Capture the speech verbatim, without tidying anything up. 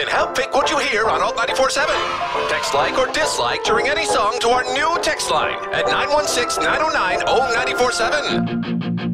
and help pick what you hear on Alt ninety-four point seven. Text like or dislike during any song to our new text line at nine one six, nine oh nine, oh nine four seven.